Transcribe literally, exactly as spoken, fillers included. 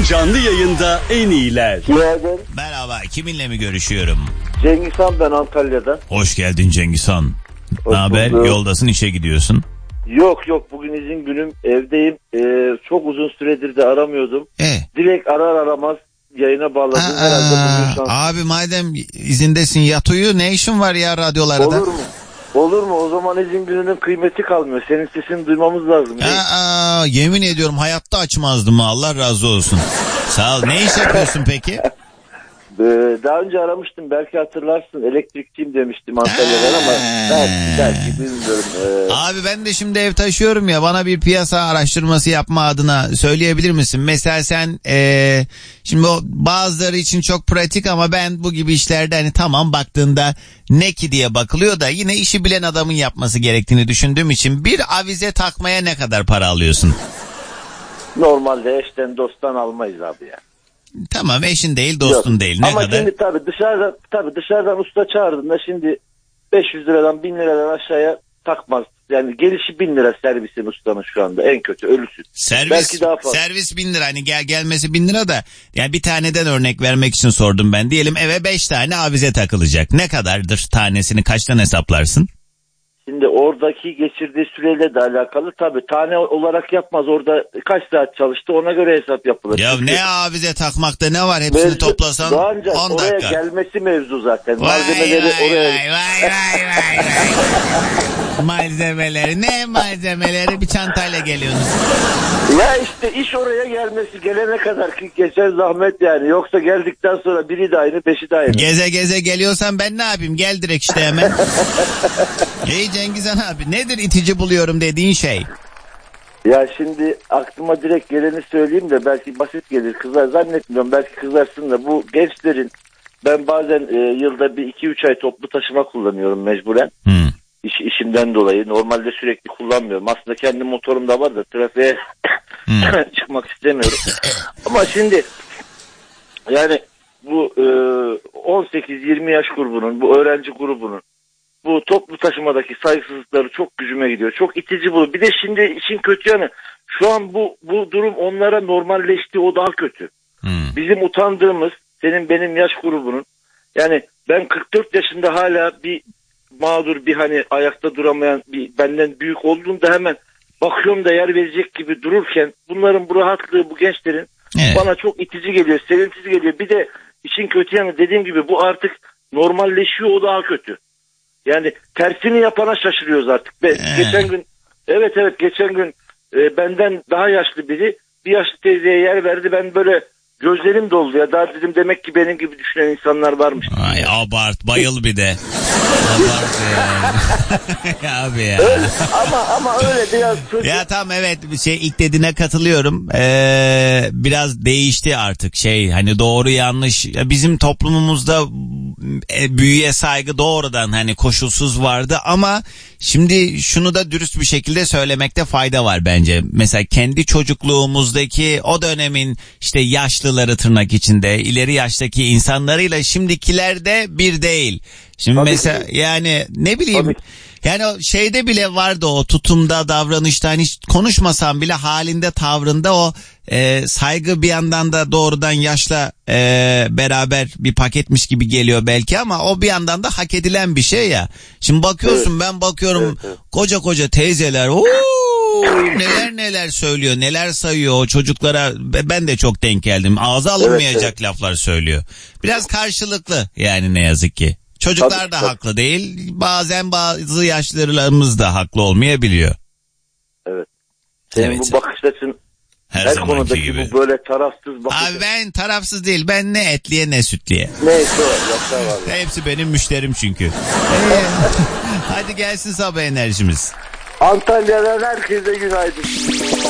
An canlı yayında en iyiler. Günaydın. Merhaba, kiminle mi görüşüyorum? Cengiz Han, ben Antalya'dan. Hoş geldin Cengiz Han. Ne haber? Yoldasın, işe gidiyorsun. Yok yok, bugün izin günüm, evdeyim. Ee, çok uzun süredir de aramıyordum. E? Direkt arar aramaz yayına bağladım. Aa, herhalde bugün şans. Abi madem izindesin, yat uyu, ne işin var ya radyolarda? Olur mu? Olur mu? O zaman izin gününün kıymeti kalmıyor. Senin sesini duymamız lazım. Aa, yemin ediyorum hayatta açmazdım, Allah razı olsun. Sağ ol. Ne iş yapıyorsun peki? Daha önce aramıştım, belki hatırlarsın, elektrikçiyim demiştim Antalya'dan ama belki, belki bilmiyorum. Ee... Abi ben de şimdi ev taşıyorum ya, bana bir piyasa araştırması yapma adına söyleyebilir misin? Mesela sen ee, şimdi o bazıları için çok pratik ama ben bu gibi işlerde hani tamam baktığında ne ki diye bakılıyor da yine işi bilen adamın yapması gerektiğini düşündüğüm için bir avize takmaya ne kadar para alıyorsun? Normalde eşten dosttan almayız abi ya. Tamam, eşin değil dostun Yok. değil ne ama kadar? Ama şimdi tabii dışarıdan, tabii dışarıdan usta çağırdığında şimdi beş yüz liradan bin liradan aşağıya takmaz. Yani gelişi bin lira servisin ustanın şu anda en kötü ölüsü. Servis, Belki daha fazla. Servis bin lira, hani gel gelmesi bin lira da yani bir taneden örnek vermek için sordum ben. Diyelim eve beş tane avize takılacak. Ne kadardır tanesini, kaçtan hesaplarsın? Şimdi oradaki geçirdiği süreyle de alakalı. Tabii tane olarak yapmaz. Orada kaç saat çalıştı ona göre hesap yapılır. Ya Çünkü ne avize takmakta ne var, hepsini mevzu, toplasan on dakika. Oraya gelmesi mevzu zaten. Vay Malzemeleri vay oraya... vay vay vay vay vay. Malzemeleri ne malzemeleri, bir çantayla geliyorsunuz. Ya işte iş oraya gelmesi, gelene kadar ki geçer zahmet yani. Yoksa geldikten sonra biri de aynı, beşi de aynı. Geze geze geliyorsan ben ne yapayım, gel direkt işte hemen. Hey Cengiz Han abi, nedir itici buluyorum dediğin şey? Ya şimdi aklıma direkt geleni söyleyeyim de belki basit gelir, kızlar zannetmiyorum, belki kızarsın da bu gençlerin, ben bazen e, yılda bir iki üç ay toplu taşıma kullanıyorum mecburen. Hmm. İş, işimden dolayı normalde sürekli kullanmıyorum. Aslında kendi motorum da var da trafiğe hmm. çıkmak istemiyorum. Ama şimdi yani bu e, on sekiz yirmi yaş grubunun, bu öğrenci grubunun bu toplu taşımadaki saygısızlıkları çok gücüme gidiyor. Çok itici bu. Bir de şimdi işin kötü yanı, şu an bu bu durum onlara normalleşti, o daha kötü. Hmm. Bizim utandığımız, senin benim yaş grubunun, yani ben kırk dört yaşında hala bir mağdur, bir hani ayakta duramayan, bir benden büyük olduğunda hemen bakıyorum da yer verecek gibi dururken bunların bu rahatlığı, bu gençlerin evet. bana çok itici geliyor, sevimsiz geliyor. Bir de işin kötü yanı, dediğim gibi bu artık normalleşiyor, o daha kötü. Yani tersini yapana şaşırıyoruz artık. Ben, geçen gün evet evet geçen gün e, benden daha yaşlı biri bir yaşlı teyzeye yer verdi, ben böyle gözlerim doldu ya, daha dedim demek ki benim gibi düşünen insanlar varmış. Ay abart, bayıl bir de. Abart ya. Abi ya. Öyle, ama ama öyle biraz. Ya tamam, evet, şey ilk dediğine katılıyorum. Ee, biraz değişti artık şey, hani doğru yanlış. Bizim toplumumuzda e, büyüye saygı doğrudan hani koşulsuz vardı ama şimdi şunu da dürüst bir şekilde söylemekte fayda var bence. Mesela kendi çocukluğumuzdaki o dönemin işte yaşlıları, tırnak içinde ileri yaştaki insanlarıyla şimdikiler de bir değil. Şimdi Tabii mesela ki. yani ne bileyim Tabii. yani o şeyde bile vardı, o tutumda, davranışta, hani hiç konuşmasam bile halinde, tavrında o e, saygı bir yandan da doğrudan yaşla e, beraber bir paketmiş gibi geliyor belki ama o bir yandan da hak edilen bir şey ya. Şimdi bakıyorsun, evet. ben bakıyorum evet, evet. koca koca teyzeler ooo neler neler söylüyor, neler sayıyor o çocuklara, ben de çok denk geldim, ağza alınmayacak evet, evet. laflar söylüyor. Biraz karşılıklı yani, ne yazık ki. Çocuklar tabii, da tabii. haklı değil. Bazen bazı yaşlılarımız da haklı olmayabiliyor. Evet. Senin evet. bu bakış açın her, her konudaki gibi. Bu böyle tarafsız bakış. Abi ben tarafsız değil. Ben ne etliye ne sütliye. Neyse o. Var. Hepsi benim müşterim çünkü. Hadi gelsin sabah enerjimiz. Antalya'dan herkese günaydın.